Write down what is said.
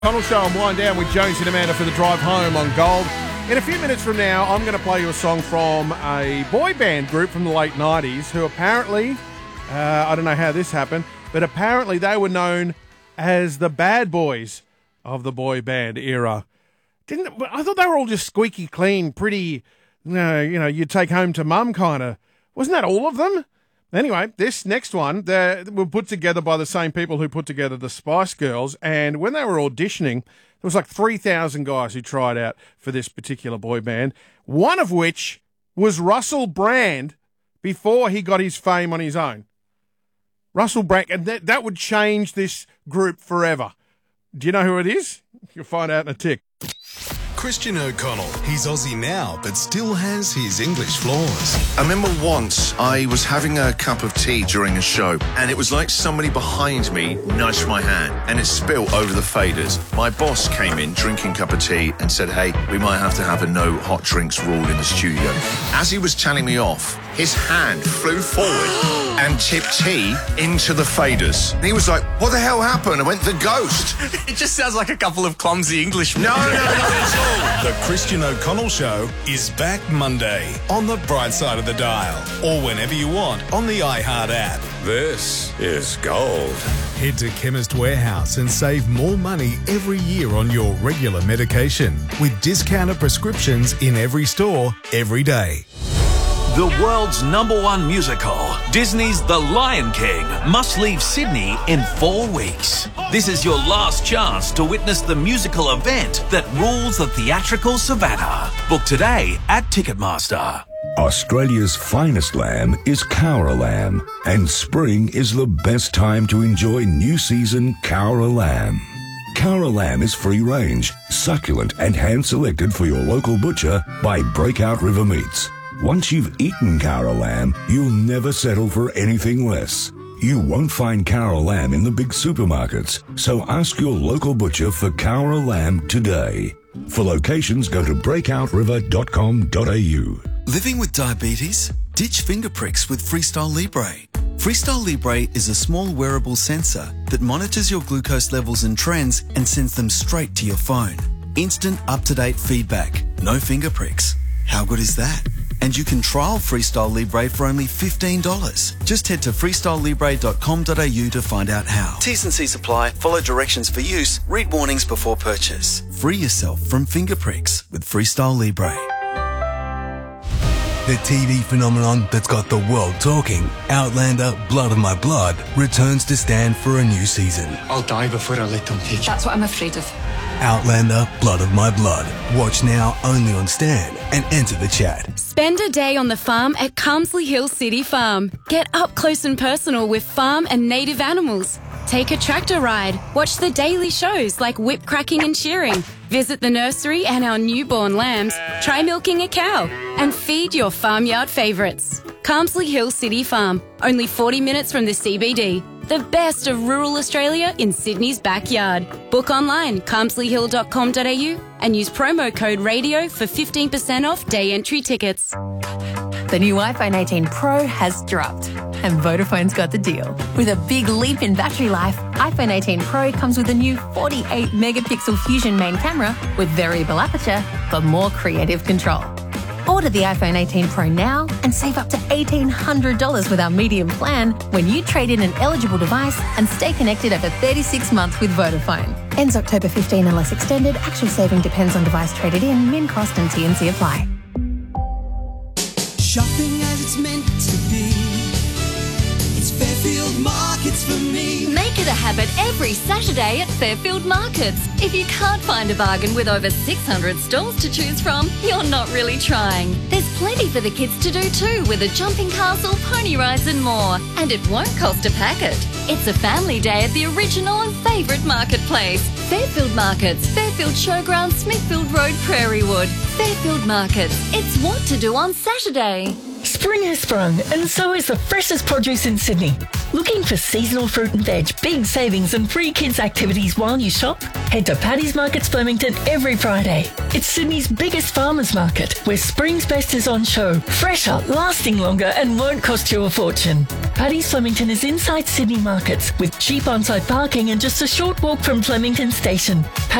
Connell Show and Wind Down with Jones and Amanda for the drive home on Gold. In a few minutes from now, I'm going to play you a song from a boy band group from the late 90s who apparently, I don't know how this happened, but apparently they were known as the bad boys of the boy band era. I thought they were all just squeaky clean, pretty, you'd take home to mum kind of. Wasn't that all of them? Anyway, this next one, they were put together by the same people who put together the Spice Girls, and when they were auditioning, there was like 3,000 guys who tried out for this particular boy band, one of which was Russell Brand before he got his fame on his own. Russell Brand, and that would change this group forever. Do you know who it is? You'll find out in a tick. Christian O'Connell. He's Aussie now, but still has his English flaws. I remember once I was having a cup of tea during a show, and it was like somebody behind me nudged my hand, and it spilled over the faders. My boss came in drinking a cup of tea and said, "Hey, we might have to have a no hot drinks rule in the studio." As he was telling me off, his hand flew forward and tipped tea into the faders. And he was like, "What the hell happened?" I went, "The ghost." It just sounds like a couple of clumsy Englishmen. No, not at all. The Christian O'Connell Show is back Monday on the bright side of the dial, or whenever you want on the iHeart app. This is Gold. Head to Chemist Warehouse and save more money every year on your regular medication with discounted prescriptions in every store, every day. The world's #1 musical, Disney's The Lion King, must leave Sydney in 4 weeks. This is your last chance to witness the musical event that rules the theatrical savannah. Book today at Ticketmaster. Australia's finest lamb is Cowra lamb, and spring is the best time to enjoy new season Cowra lamb. Cowra lamb is free range, succulent, and hand selected for your local butcher by Breakout River Meats. Once you've eaten Cowra lamb, you'll never settle for anything less. You won't find Cowra lamb in the big supermarkets, so ask your local butcher for Cowra lamb today. For locations, go to breakouriver.com.au. Living with diabetes? Ditch finger pricks with Freestyle Libre. Freestyle Libre is a small wearable sensor that monitors your glucose levels and trends and sends them straight to your phone. Instant, up-to-date feedback. No finger pricks. How good is that? And you can trial Freestyle Libre for only $15. Just head to freestylelibre.com.au to find out how. T's and C's apply. Follow directions for use. Read warnings before purchase. Free yourself from finger pricks with Freestyle Libre. The TV phenomenon that's got the world talking, Outlander Blood of My Blood, returns to stand for a new season. I'll die before I let them take you. That's what I'm afraid of. Outlander Blood of My Blood. Watch now only on Stan and enter the chat. Spend a day on the farm at Carmsley Hill City Farm. Get up close and personal with farm and native animals. Take a tractor ride. Watch the daily shows like whip cracking and shearing. Visit the nursery and our newborn lambs. Try milking a cow and feed your farmyard favourites. Carmsley Hill City Farm, only 40 minutes from the CBD. The best of rural Australia in Sydney's backyard. Book online, carmsleyhill.com.au and use promo code RADIO for 15% off day entry tickets. The new iPhone 18 Pro has dropped, and Vodafone's got the deal. With a big leap in battery life, iPhone 18 Pro comes with a new 48-megapixel Fusion main camera with variable aperture for more creative control. Order the iPhone 18 Pro now and save up to $1,800 with our medium plan when you trade in an eligible device and stay connected over 36 months with Vodafone. Ends October 15 unless extended. Actual saving depends on device traded in. Min cost and T&C apply. Shopping as it's meant to be. It's Fairfield Markets for me. Make it a habit every Saturday at Fairfield Markets. If you can't find a bargain with over 600 stalls to choose from, you're not really trying. There's plenty for the kids to do too, with a jumping castle, pony rides and more. And it won't cost a packet. It's a family day at the original and favourite marketplace. Fairfield Markets, Fairfield Showground, Smithfield Road, Prairiewood. Fairfield Markets. It's what to do on Saturday. Spring has sprung, and so is the freshest produce in Sydney. Looking for seasonal fruit and veg, big savings and free kids activities while you shop? Head to Paddy's Markets Flemington every Friday. It's Sydney's biggest farmers market, where spring's best is on show, fresher, lasting longer, and won't cost you a fortune. Paddy's Flemington is inside Sydney markets, with cheap on-site parking and just a short walk from Flemington Station.